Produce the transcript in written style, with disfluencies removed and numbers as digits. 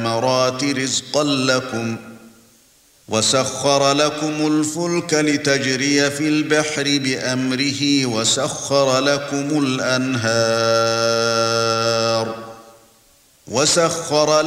الثمرات رزقا لكم وسخر لكم الفلك لتجري في البحر بأمره وسخر لكم الأنهار